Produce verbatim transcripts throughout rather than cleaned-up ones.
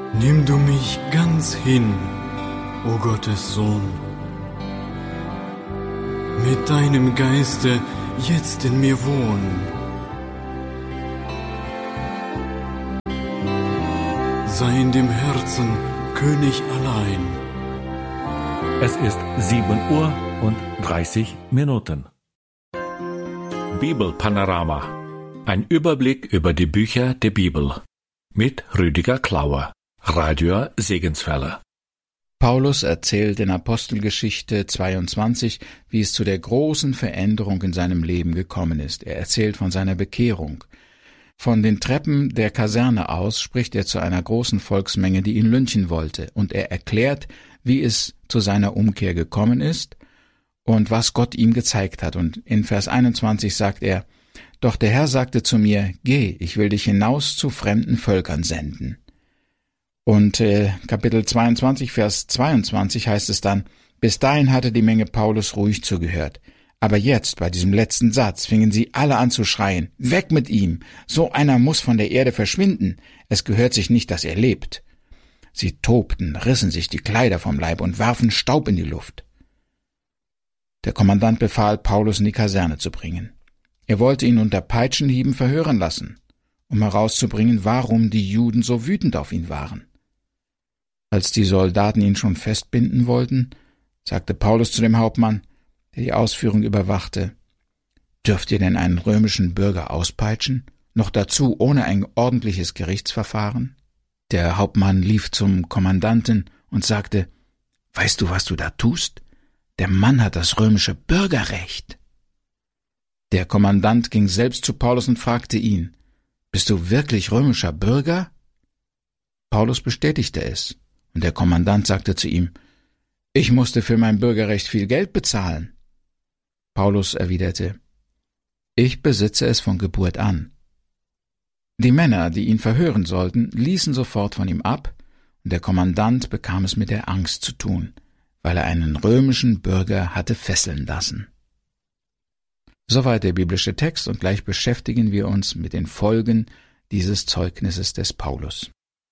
Nimm du mich ganz hin, o Gottes Sohn, mit deinem Geiste jetzt in mir wohn. Sei in dem Herzen König allein. Es ist sieben Uhr und dreißig Minuten. Bibelpanorama. Ein Überblick über die Bücher der Bibel. Mit Rüdiger Klauer. Radio Segenswelle. Paulus erzählt in Apostelgeschichte zweiundzwanzig, wie es zu der großen Veränderung in seinem Leben gekommen ist. Er erzählt von seiner Bekehrung. Von den Treppen der Kaserne aus spricht er zu einer großen Volksmenge, die ihn lynchen wollte, und er erklärt, wie es zu seiner Umkehr gekommen ist und was Gott ihm gezeigt hat. Und in Vers einundzwanzig sagt er: Doch der Herr sagte zu mir, geh, ich will dich hinaus zu fremden Völkern senden. Und äh, Kapitel zweiundzwanzig, Vers zweiundzwanzig heißt es dann: Bis dahin hatte die Menge Paulus ruhig zugehört. Aber jetzt, bei diesem letzten Satz, fingen sie alle an zu schreien: Weg mit ihm! So einer muss von der Erde verschwinden. Es gehört sich nicht, dass er lebt. Sie tobten, rissen sich die Kleider vom Leib und warfen Staub in die Luft. Der Kommandant befahl, Paulus in die Kaserne zu bringen. Er wollte ihn unter Peitschenhieben verhören lassen, um herauszubringen, warum die Juden so wütend auf ihn waren. Als die Soldaten ihn schon festbinden wollten, sagte Paulus zu dem Hauptmann, der die Ausführung überwachte: Dürft ihr denn einen römischen Bürger auspeitschen, noch dazu ohne ein ordentliches Gerichtsverfahren? Der Hauptmann lief zum Kommandanten und sagte: Weißt du, was du da tust? Der Mann hat das römische Bürgerrecht. Der Kommandant ging selbst zu Paulus und fragte ihn: Bist du wirklich römischer Bürger? Paulus bestätigte es, und der Kommandant sagte zu ihm: Ich musste für mein Bürgerrecht viel Geld bezahlen. Paulus erwiderte: Ich besitze es von Geburt an. Die Männer, die ihn verhören sollten, ließen sofort von ihm ab, und der Kommandant bekam es mit der Angst zu tun, weil er einen römischen Bürger hatte fesseln lassen. Soweit der biblische Text, und gleich beschäftigen wir uns mit den Folgen dieses Zeugnisses des Paulus.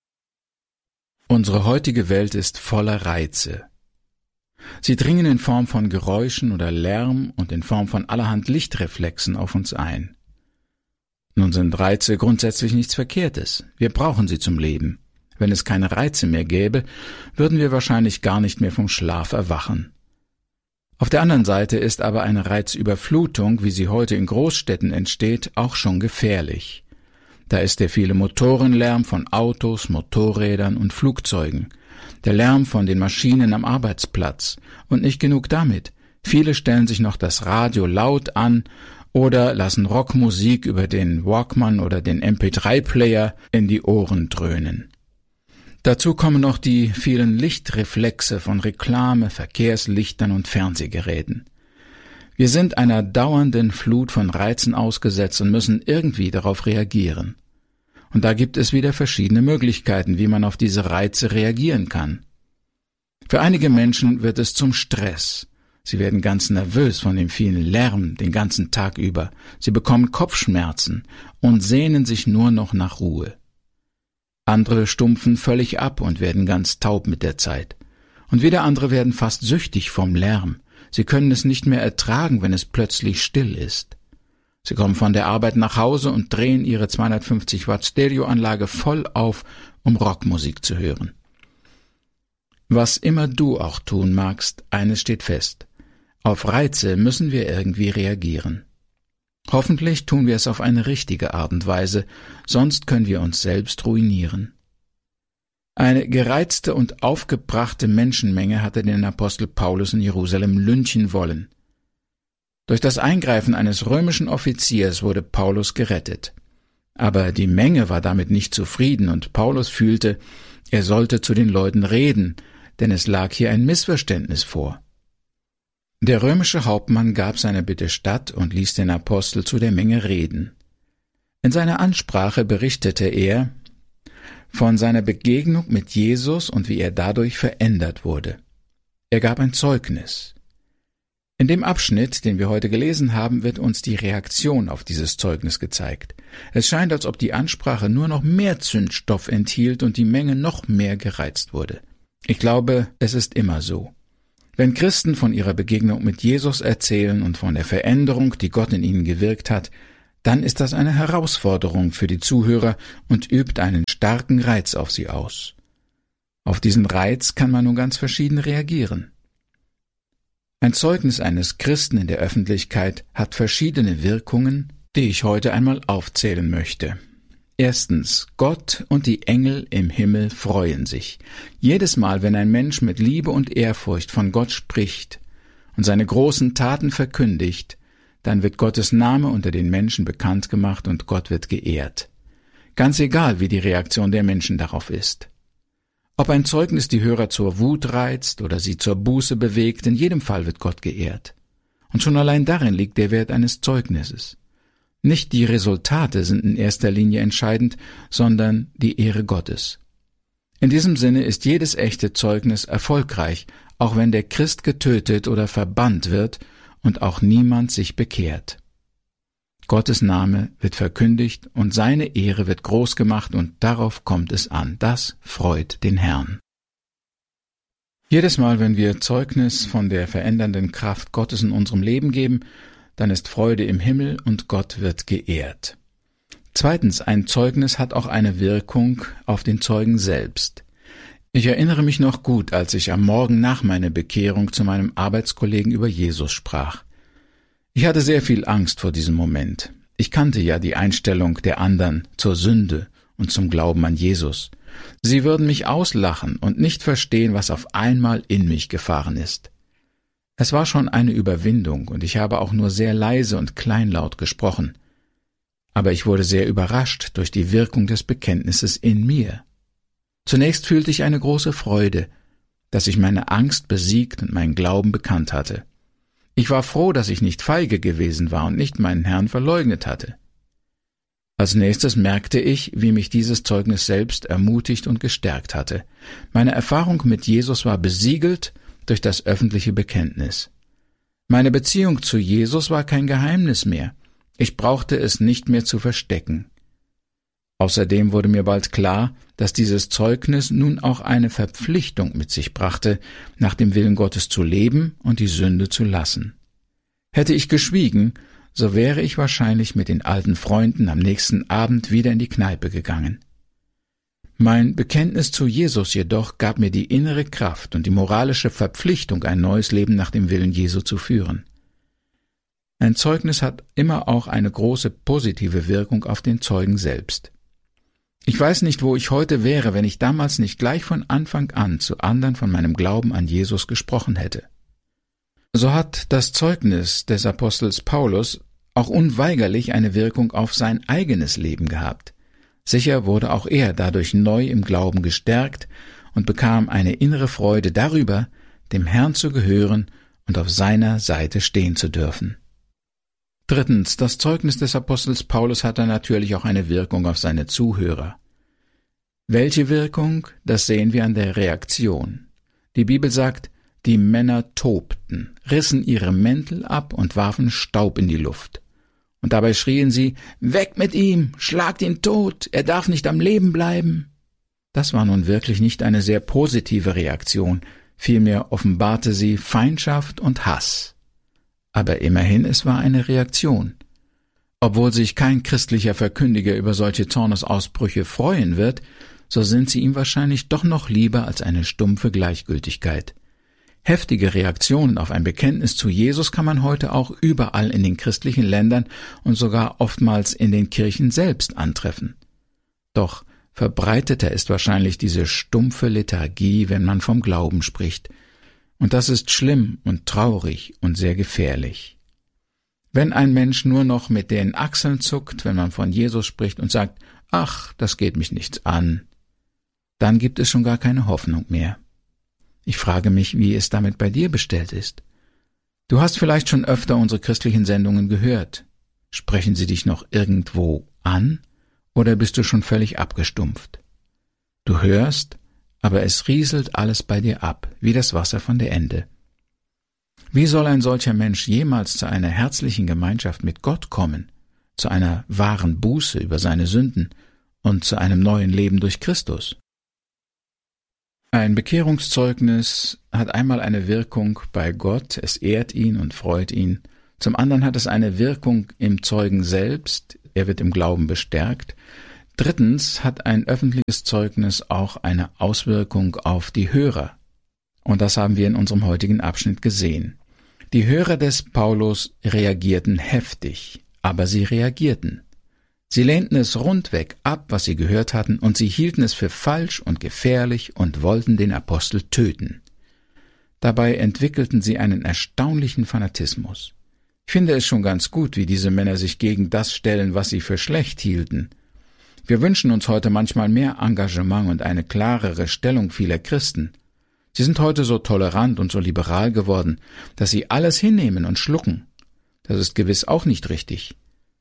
Unsere heutige Welt ist voller Reize. Sie dringen in Form von Geräuschen oder Lärm und in Form von allerhand Lichtreflexen auf uns ein. Nun sind Reize grundsätzlich nichts Verkehrtes. Wir brauchen sie zum Leben. Wenn es keine Reize mehr gäbe, würden wir wahrscheinlich gar nicht mehr vom Schlaf erwachen. Auf der anderen Seite ist aber eine Reizüberflutung, wie sie heute in Großstädten entsteht, auch schon gefährlich. Da ist der viele Motorenlärm von Autos, Motorrädern und Flugzeugen, der Lärm von den Maschinen am Arbeitsplatz. Und nicht genug damit. Viele stellen sich noch das Radio laut an oder lassen Rockmusik über den Walkman oder den M P drei Player in die Ohren dröhnen. Dazu kommen noch die vielen Lichtreflexe von Reklame, Verkehrslichtern und Fernsehgeräten. Wir sind einer dauernden Flut von Reizen ausgesetzt und müssen irgendwie darauf reagieren. Und da gibt es wieder verschiedene Möglichkeiten, wie man auf diese Reize reagieren kann. Für einige Menschen wird es zum Stress. Sie werden ganz nervös von dem vielen Lärm den ganzen Tag über. Sie bekommen Kopfschmerzen und sehnen sich nur noch nach Ruhe. Andere stumpfen völlig ab und werden ganz taub mit der Zeit. Und wieder andere werden fast süchtig vom Lärm. Sie können es nicht mehr ertragen, wenn es plötzlich still ist. Sie kommen von der Arbeit nach Hause und drehen ihre zweihundertfünfzig Watt Stereoanlage voll auf, um Rockmusik zu hören. Was immer du auch tun magst, eines steht fest: Auf Reize müssen wir irgendwie reagieren. Hoffentlich tun wir es auf eine richtige Art und Weise, sonst können wir uns selbst ruinieren. Eine gereizte und aufgebrachte Menschenmenge hatte den Apostel Paulus in Jerusalem lynchen wollen. Durch das Eingreifen eines römischen Offiziers wurde Paulus gerettet. Aber die Menge war damit nicht zufrieden, und Paulus fühlte, er sollte zu den Leuten reden, denn es lag hier ein Missverständnis vor. Der römische Hauptmann gab seine Bitte statt und ließ den Apostel zu der Menge reden. In seiner Ansprache berichtete er von seiner Begegnung mit Jesus und wie er dadurch verändert wurde. Er gab ein Zeugnis. In dem Abschnitt, den wir heute gelesen haben, wird uns die Reaktion auf dieses Zeugnis gezeigt. Es scheint, als ob die Ansprache nur noch mehr Zündstoff enthielt und die Menge noch mehr gereizt wurde. Ich glaube, es ist immer so. Wenn Christen von ihrer Begegnung mit Jesus erzählen und von der Veränderung, die Gott in ihnen gewirkt hat, dann ist das eine Herausforderung für die Zuhörer und übt einen starken Reiz auf sie aus. Auf diesen Reiz kann man nun ganz verschieden reagieren. Ein Zeugnis eines Christen in der Öffentlichkeit hat verschiedene Wirkungen, die ich heute einmal aufzählen möchte. Erstens, Gott und die Engel im Himmel freuen sich. Jedes Mal, wenn ein Mensch mit Liebe und Ehrfurcht von Gott spricht und seine großen Taten verkündigt, dann wird Gottes Name unter den Menschen bekannt gemacht und Gott wird geehrt. Ganz egal, wie die Reaktion der Menschen darauf ist. Ob ein Zeugnis die Hörer zur Wut reizt oder sie zur Buße bewegt, in jedem Fall wird Gott geehrt. Und schon allein darin liegt der Wert eines Zeugnisses. Nicht die Resultate sind in erster Linie entscheidend, sondern die Ehre Gottes. In diesem Sinne ist jedes echte Zeugnis erfolgreich, auch wenn der Christ getötet oder verbannt wird und auch niemand sich bekehrt. Gottes Name wird verkündigt und seine Ehre wird groß gemacht und darauf kommt es an. Das freut den Herrn. Jedes Mal, wenn wir Zeugnis von der verändernden Kraft Gottes in unserem Leben geben, dann ist Freude im Himmel und Gott wird geehrt. Zweitens, ein Zeugnis hat auch eine Wirkung auf den Zeugen selbst. Ich erinnere mich noch gut, als ich am Morgen nach meiner Bekehrung zu meinem Arbeitskollegen über Jesus sprach. Ich hatte sehr viel Angst vor diesem Moment. Ich kannte ja die Einstellung der anderen zur Sünde und zum Glauben an Jesus. Sie würden mich auslachen und nicht verstehen, was auf einmal in mich gefahren ist. Es war schon eine Überwindung und ich habe auch nur sehr leise und kleinlaut gesprochen. Aber ich wurde sehr überrascht durch die Wirkung des Bekenntnisses in mir. Zunächst fühlte ich eine große Freude, dass ich meine Angst besiegt und meinen Glauben bekannt hatte. Ich war froh, dass ich nicht feige gewesen war und nicht meinen Herrn verleugnet hatte. Als nächstes merkte ich, wie mich dieses Zeugnis selbst ermutigt und gestärkt hatte. Meine Erfahrung mit Jesus war besiegelt durch das öffentliche Bekenntnis. Meine Beziehung zu Jesus war kein Geheimnis mehr. Ich brauchte es nicht mehr zu verstecken. Außerdem wurde mir bald klar, dass dieses Zeugnis nun auch eine Verpflichtung mit sich brachte, nach dem Willen Gottes zu leben und die Sünde zu lassen. Hätte ich geschwiegen, so wäre ich wahrscheinlich mit den alten Freunden am nächsten Abend wieder in die Kneipe gegangen. Mein Bekenntnis zu Jesus jedoch gab mir die innere Kraft und die moralische Verpflichtung, ein neues Leben nach dem Willen Jesu zu führen. Ein Zeugnis hat immer auch eine große positive Wirkung auf den Zeugen selbst. Ich weiß nicht, wo ich heute wäre, wenn ich damals nicht gleich von Anfang an zu anderen von meinem Glauben an Jesus gesprochen hätte. So hat das Zeugnis des Apostels Paulus auch unweigerlich eine Wirkung auf sein eigenes Leben gehabt. Sicher wurde auch er dadurch neu im Glauben gestärkt und bekam eine innere Freude darüber, dem Herrn zu gehören und auf seiner Seite stehen zu dürfen. Drittens, das Zeugnis des Apostels Paulus hatte natürlich auch eine Wirkung auf seine Zuhörer. Welche Wirkung, das sehen wir an der Reaktion. Die Bibel sagt, die Männer tobten, rissen ihre Mäntel ab und warfen Staub in die Luft. Und dabei schrien sie, »Weg mit ihm, schlagt ihn tot, er darf nicht am Leben bleiben!« Das war nun wirklich nicht eine sehr positive Reaktion, vielmehr offenbarte sie Feindschaft und Hass. Aber immerhin, es war eine Reaktion. Obwohl sich kein christlicher Verkündiger über solche Zornesausbrüche freuen wird, so sind sie ihm wahrscheinlich doch noch lieber als eine stumpfe Gleichgültigkeit. Heftige Reaktionen auf ein Bekenntnis zu Jesus kann man heute auch überall in den christlichen Ländern und sogar oftmals in den Kirchen selbst antreffen. Doch verbreiteter ist wahrscheinlich diese stumpfe Lethargie, wenn man vom Glauben spricht. Und das ist schlimm und traurig und sehr gefährlich. Wenn ein Mensch nur noch mit den Achseln zuckt, wenn man von Jesus spricht und sagt, »Ach, das geht mich nichts an«, dann gibt es schon gar keine Hoffnung mehr. Ich frage mich, wie es damit bei dir bestellt ist. Du hast vielleicht schon öfter unsere christlichen Sendungen gehört. Sprechen sie dich noch irgendwo an, oder bist du schon völlig abgestumpft? Du hörst, aber es rieselt alles bei dir ab, wie das Wasser von der Ende. Wie soll ein solcher Mensch jemals zu einer herzlichen Gemeinschaft mit Gott kommen, zu einer wahren Buße über seine Sünden und zu einem neuen Leben durch Christus? Ein Bekehrungszeugnis hat einmal eine Wirkung bei Gott, es ehrt ihn und freut ihn. Zum anderen hat es eine Wirkung im Zeugen selbst, er wird im Glauben bestärkt. Drittens hat ein öffentliches Zeugnis auch eine Auswirkung auf die Hörer. Und das haben wir in unserem heutigen Abschnitt gesehen. Die Hörer des Paulus reagierten heftig, aber sie reagierten. Sie lehnten es rundweg ab, was sie gehört hatten, und sie hielten es für falsch und gefährlich und wollten den Apostel töten. Dabei entwickelten sie einen erstaunlichen Fanatismus. Ich finde es schon ganz gut, wie diese Männer sich gegen das stellen, was sie für schlecht hielten. Wir wünschen uns heute manchmal mehr Engagement und eine klarere Stellung vieler Christen. Sie sind heute so tolerant und so liberal geworden, dass sie alles hinnehmen und schlucken. Das ist gewiss auch nicht richtig.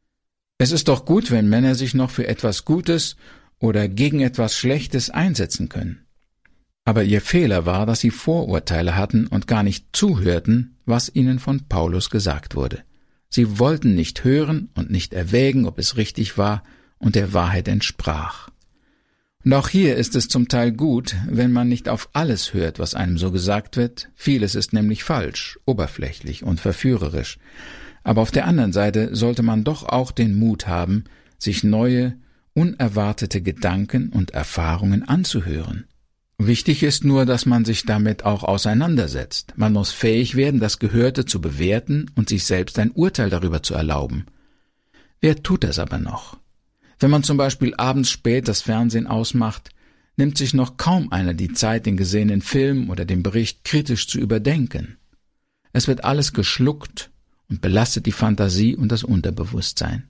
Es ist doch gut, wenn Männer sich noch für etwas Gutes oder gegen etwas Schlechtes einsetzen können. Aber ihr Fehler war, dass sie Vorurteile hatten und gar nicht zuhörten, was ihnen von Paulus gesagt wurde. Sie wollten nicht hören und nicht erwägen, ob es richtig war und der Wahrheit entsprach. Und auch hier ist es zum Teil gut, wenn man nicht auf alles hört, was einem so gesagt wird. Vieles ist nämlich falsch, oberflächlich und verführerisch. Aber auf der anderen Seite sollte man doch auch den Mut haben, sich neue, unerwartete Gedanken und Erfahrungen anzuhören. Wichtig ist nur, dass man sich damit auch auseinandersetzt. Man muss fähig werden, das Gehörte zu bewerten und sich selbst ein Urteil darüber zu erlauben. Wer tut das aber noch? Wenn man zum Beispiel abends spät das Fernsehen ausmacht, nimmt sich noch kaum einer die Zeit, den gesehenen Film oder den Bericht kritisch zu überdenken. Es wird alles geschluckt und belastet die Fantasie und das Unterbewusstsein.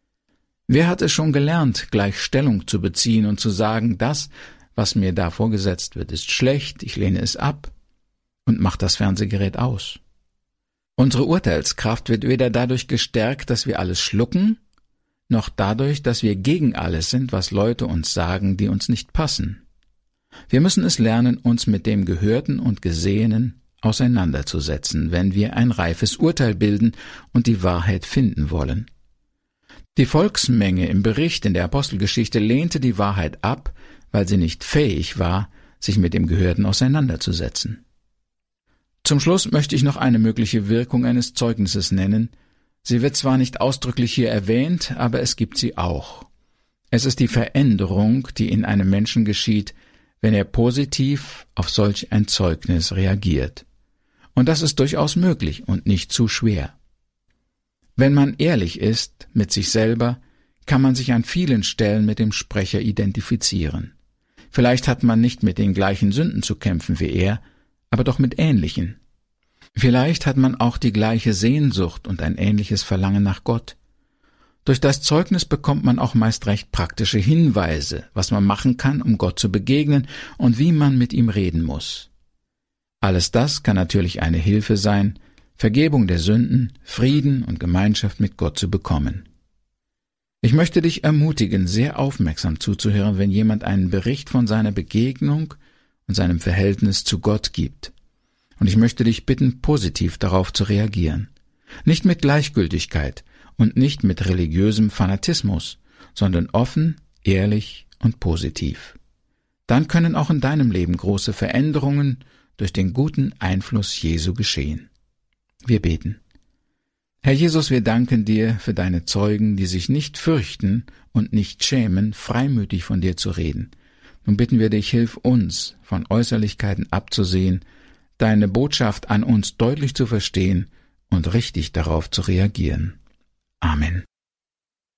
Wer hat es schon gelernt, gleich Stellung zu beziehen und zu sagen, das, was mir da vorgesetzt wird, ist schlecht, ich lehne es ab und macht das Fernsehgerät aus? Unsere Urteilskraft wird weder dadurch gestärkt, dass wir alles schlucken, noch dadurch, dass wir gegen alles sind, was Leute uns sagen, die uns nicht passen. Wir müssen es lernen, uns mit dem Gehörten und Gesehenen auseinanderzusetzen, wenn wir ein reifes Urteil bilden und die Wahrheit finden wollen. Die Volksmenge im Bericht in der Apostelgeschichte lehnte die Wahrheit ab, weil sie nicht fähig war, sich mit dem Gehörten auseinanderzusetzen. Zum Schluss möchte ich noch eine mögliche Wirkung eines Zeugnisses nennen. Sie wird zwar nicht ausdrücklich hier erwähnt, aber es gibt sie auch. Es ist die Veränderung, die in einem Menschen geschieht, wenn er positiv auf solch ein Zeugnis reagiert. Und das ist durchaus möglich und nicht zu schwer. Wenn man ehrlich ist mit sich selber, kann man sich an vielen Stellen mit dem Sprecher identifizieren. Vielleicht hat man nicht mit den gleichen Sünden zu kämpfen wie er, aber doch mit ähnlichen. Vielleicht hat man auch die gleiche Sehnsucht und ein ähnliches Verlangen nach Gott. Durch das Zeugnis bekommt man auch meist recht praktische Hinweise, was man machen kann, um Gott zu begegnen und wie man mit ihm reden muss. Alles das kann natürlich eine Hilfe sein, Vergebung der Sünden, Frieden und Gemeinschaft mit Gott zu bekommen. Ich möchte dich ermutigen, sehr aufmerksam zuzuhören, wenn jemand einen Bericht von seiner Begegnung und seinem Verhältnis zu Gott gibt. Und ich möchte dich bitten, positiv darauf zu reagieren. Nicht mit Gleichgültigkeit und nicht mit religiösem Fanatismus, sondern offen, ehrlich und positiv. Dann können auch in deinem Leben große Veränderungen durch den guten Einfluss Jesu geschehen. Wir beten. Herr Jesus, wir danken dir für deine Zeugen, die sich nicht fürchten und nicht schämen, freimütig von dir zu reden. Nun bitten wir dich, hilf uns, von Äußerlichkeiten abzusehen, deine Botschaft an uns deutlich zu verstehen und richtig darauf zu reagieren. Amen.